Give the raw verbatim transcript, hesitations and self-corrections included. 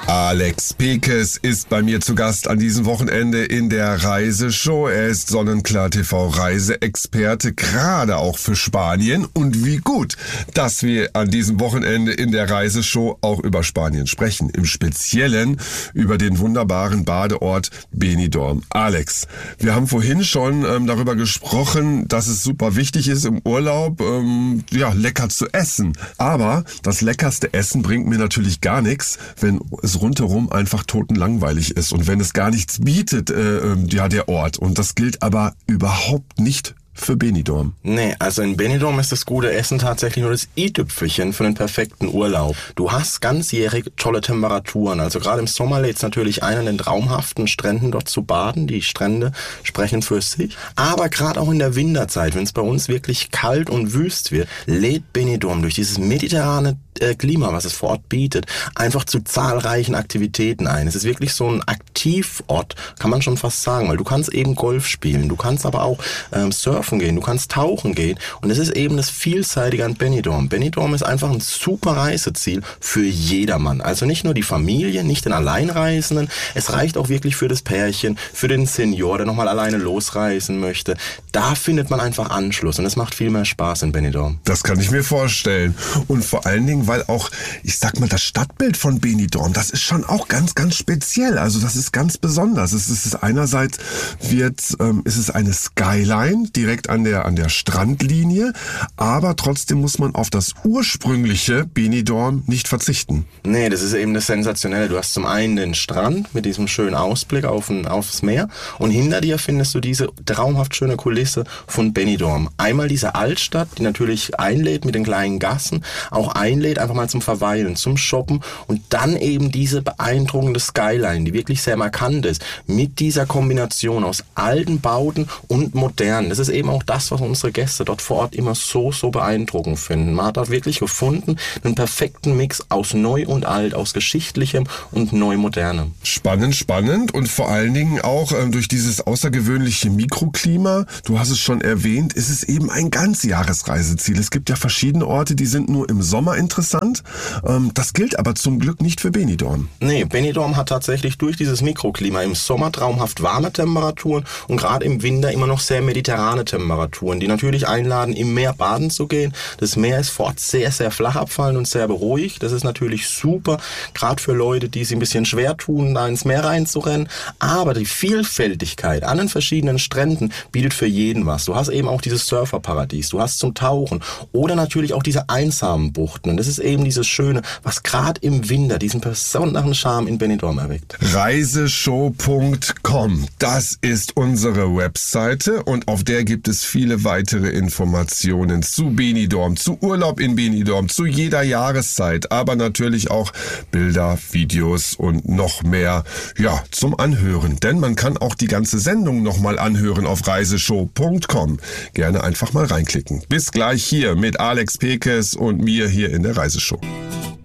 Alex Pekes ist bei mir zu Gast an diesem Wochenende in der Reiseshow. Er ist Sonnenklar T V Reiseexperte, gerade auch für Spanien. Und wie gut, dass wir an diesem Wochenende in der Reiseshow auch über Spanien sprechen. Im Speziellen über den wunderbaren Badeort Benidorm. Alex, wir haben vorhin schon ähm, darüber gesprochen, dass es super wichtig ist, im Urlaub ähm, ja lecker zu essen. Aber das leckerste Essen bringt mir natürlich gar nichts, wenn es rundherum einfach totenlangweilig ist und wenn es gar nichts bietet, äh, ja, der Ort. Und das gilt aber überhaupt nicht für Benidorm. Nee, also in Benidorm ist das gute Essen tatsächlich nur das i-Tüpfelchen für einen perfekten Urlaub. Du hast ganzjährig tolle Temperaturen. Also gerade im Sommer lädt es natürlich ein, an den traumhaften Stränden dort zu baden. Die Strände sprechen für sich. Aber gerade auch in der Winterzeit, wenn es bei uns wirklich kalt und wüst wird, lädt Benidorm durch dieses mediterrane äh, Klima, was es vor Ort bietet, einfach zu zahlreichen Aktivitäten ein. Es ist wirklich so ein Aktivort, kann man schon fast sagen, weil du kannst eben Golf spielen, du kannst aber auch ähm, surfen gehen, du kannst tauchen gehen und es ist eben das Vielseitige an Benidorm. Benidorm ist einfach ein super Reiseziel für jedermann. Also nicht nur die Familie, nicht den Alleinreisenden, es reicht auch wirklich für das Pärchen, für den Senior, der nochmal alleine losreisen möchte. Da findet man einfach Anschluss und es macht viel mehr Spaß in Benidorm. Das kann ich mir vorstellen. Und vor allen Dingen, weil auch, ich sag mal, das Stadtbild von Benidorm, das ist schon auch ganz, ganz speziell. Also das ist ganz besonders. Es ist einerseits wird, ähm, ist es eine Skyline direkt an der, an der Strandlinie, aber trotzdem muss man auf das ursprüngliche Benidorm nicht verzichten. Nee, das ist eben das Sensationelle. Du hast zum einen den Strand mit diesem schönen Ausblick auf ein, aufs Meer und hinter dir findest du diese traumhaft schöne Kulisse von Benidorm. Einmal diese Altstadt, die natürlich einlädt mit den kleinen Gassen, auch einlädt einfach mal zum Verweilen, zum Shoppen und dann eben diese beeindruckende Skyline, die wirklich sehr markant ist, mit dieser Kombination aus alten Bauten und modernen. Das ist eben auch das, was unsere Gäste dort vor Ort immer so, so beeindruckend finden. Man hat dort wirklich gefunden, einen perfekten Mix aus Neu und Alt, aus Geschichtlichem und Neu-Modernem. Spannend, spannend und vor allen Dingen auch ähm, durch dieses außergewöhnliche Mikroklima, du hast es schon erwähnt, ist es eben ein Ganzjahresreiseziel. Es gibt ja verschiedene Orte, die sind nur im Sommer interessant. Ähm, das gilt aber zum Glück nicht für Benidorm. Nee, Benidorm hat tatsächlich durch dieses Mikroklima im Sommer traumhaft warme Temperaturen und gerade im Winter immer noch sehr mediterrane Temperaturen, die natürlich einladen, im Meer baden zu gehen. Das Meer ist vor Ort sehr, sehr flach abfallen und sehr beruhigt. Das ist natürlich super, gerade für Leute, die es ein bisschen schwer tun, da ins Meer reinzurennen. Aber die Vielfältigkeit an den verschiedenen Stränden bietet für jeden was. Du hast eben auch dieses Surferparadies, du hast zum Tauchen oder natürlich auch diese einsamen Buchten. Und das ist eben dieses Schöne, was gerade im Winter diesen besonderen Charme in Benidorm erweckt. Reiseshow punkt com, das ist unsere Webseite und auf der gibt es viele weitere Informationen zu Benidorm, zu Urlaub in Benidorm, zu jeder Jahreszeit, aber natürlich auch Bilder, Videos und noch mehr, ja, zum Anhören. Denn man kann auch die ganze Sendung nochmal anhören auf reiseshow punkt com. Gerne einfach mal reinklicken. Bis gleich hier mit Alex Pekes und mir hier in der Reiseshow.